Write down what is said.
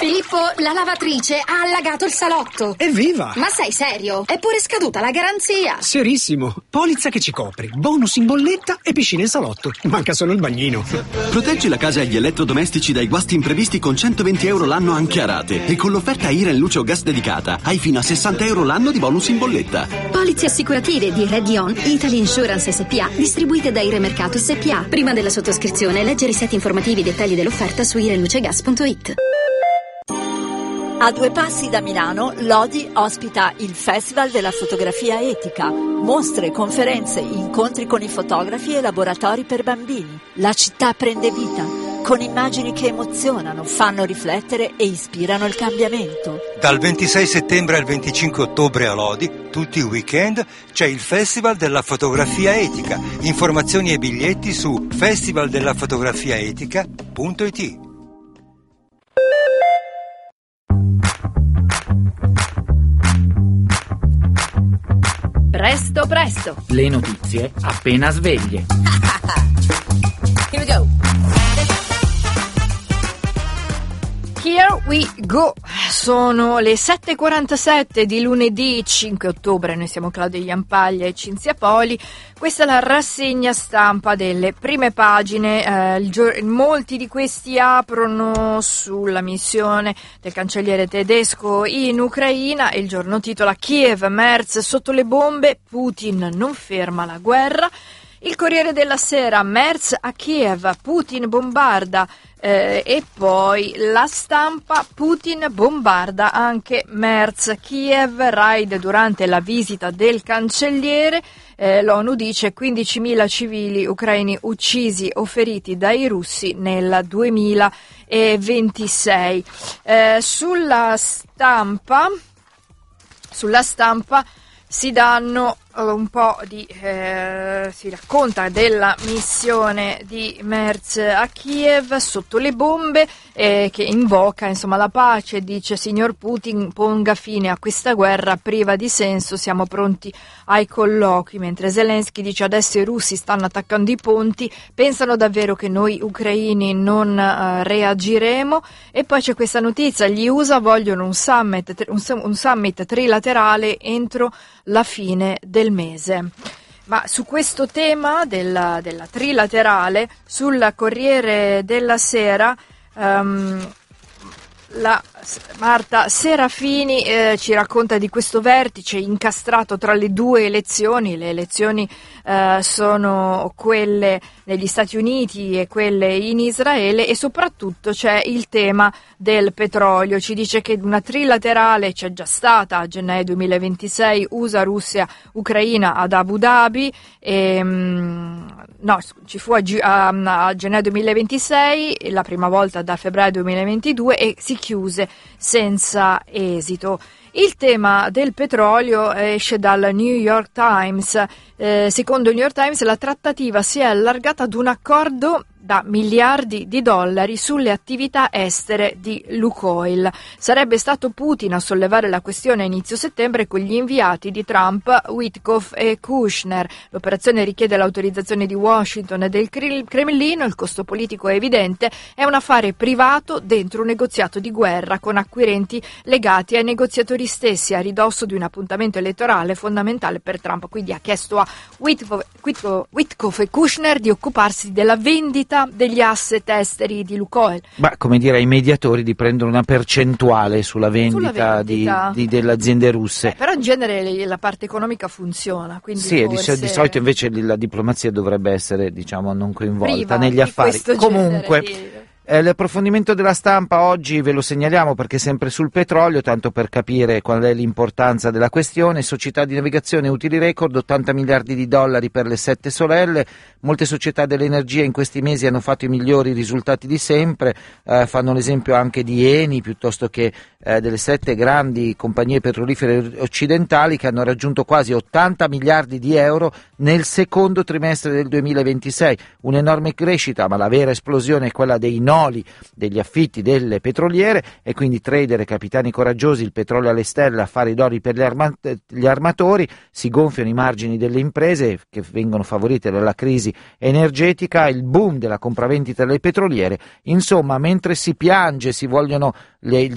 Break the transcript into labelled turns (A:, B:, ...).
A: Filippo, la lavatrice ha allagato il salotto.
B: Evviva!
A: Ma sei serio? È pure scaduta la garanzia.
B: Serissimo. Polizza che ci copre, bonus in bolletta e piscina in salotto. Manca solo il bagnino.
C: Proteggi la casa e gli elettrodomestici dai guasti imprevisti con 120 euro l'anno anche a rate. E con l'offerta Iren Luce o Gas dedicata hai fino a 60 euro l'anno di bonus in bolletta.
D: Polizze assicurative di Redion Italy Insurance SPA, distribuite da Iremercato SPA. Prima della sottoscrizione, leggere i siti informativi e dettagli dell'offerta su irenlucegas.it.
E: A 2 passi da Milano, Lodi ospita il Festival della Fotografia Etica. Mostre, conferenze, incontri con i fotografi e laboratori per bambini. La città prende vita, con immagini che emozionano, fanno riflettere e ispirano il cambiamento.
F: Dal 26 settembre al 25 ottobre a Lodi, tutti i weekend, c'è il Festival della Fotografia Etica. Informazioni e biglietti su festivaldellafotografiaetica.it.
G: Presto, presto. Le notizie appena sveglie.
E: Here we go.
G: Here we go. Sono le 7:47 di lunedì 5 ottobre. Noi siamo Claudia Iampaglia e Cinzia Poli. Questa è la rassegna stampa delle prime pagine. Molti di questi aprono sulla missione del cancelliere tedesco in Ucraina. Il giorno titola Kiev, Merz sotto le bombe, Putin non ferma la guerra. Il Corriere della Sera, Merz a Kiev, Putin bombarda, e poi La Stampa, Putin bombarda anche Merz, Kiev, raid durante la visita del cancelliere, l'ONU dice 15.000 civili ucraini uccisi o feriti dai russi nel 2026. Sulla stampa si danno un po' di si racconta della missione di Merz a Kiev sotto le bombe, che invoca insomma la pace, dice signor Putin ponga fine a questa guerra priva di senso, siamo pronti ai colloqui, mentre Zelensky dice adesso i russi stanno attaccando i ponti, pensano davvero che noi ucraini non reagiremo? E poi c'è questa notizia, gli USA vogliono un summit trilaterale entro la fine del mese. Ma su questo tema della trilaterale, sul Corriere della Sera, la Marta Serafini ci racconta di questo vertice incastrato tra le due elezioni. Le elezioni sono quelle negli Stati Uniti e quelle in Israele, e soprattutto c'è il tema del petrolio. Ci dice che una trilaterale c'è già stata a gennaio 2026, USA, Russia, Ucraina ad Abu Dhabi, ci fu a gennaio 2026, la prima volta da febbraio 2022, e si chiuse senza esito. Il tema del petrolio esce dal New York Times. Secondo il New York Times la trattativa si è allargata ad un accordo da miliardi di dollari sulle attività estere di Lukoil. Sarebbe stato Putin a sollevare la questione a inizio settembre con gli inviati di Trump, Witkoff e Kushner. L'operazione richiede l'autorizzazione di Washington e del Cremlino, il costo politico è evidente, è un affare privato dentro un negoziato di guerra con acquirenti legati ai negoziatori stessi, a ridosso di un appuntamento elettorale fondamentale per Trump. Quindi ha chiesto a Witkoff e Kushner di occuparsi della vendita degli asset esteri di Lukoil.
H: Ma come dire, ai mediatori di prendere una percentuale sulla vendita. Delle aziende russe.
G: Però in genere la parte economica funziona. Quindi
H: sì,
G: forse
H: di solito invece la diplomazia dovrebbe essere, non coinvolta
G: priva
H: negli affari.
G: Comunque.
H: L'approfondimento della Stampa oggi ve lo segnaliamo perché sempre sul petrolio, tanto per capire qual è l'importanza della questione. Società di navigazione utili record, 80 miliardi di dollari per le 7 sorelle. Molte società dell'energia in questi mesi hanno fatto i migliori risultati di sempre, fanno l'esempio anche di Eni piuttosto che delle 7 grandi compagnie petrolifere occidentali, che hanno raggiunto quasi 80 miliardi di euro nel secondo trimestre del 2026. Un'enorme crescita, ma la vera esplosione è quella dei degli affitti delle petroliere, e quindi trader e capitani coraggiosi, il petrolio alle stelle, affari d'oro per gli armatori, si gonfiano i margini delle imprese che vengono favorite dalla crisi energetica, il boom della compravendita delle petroliere. Insomma, mentre si piange, si vogliono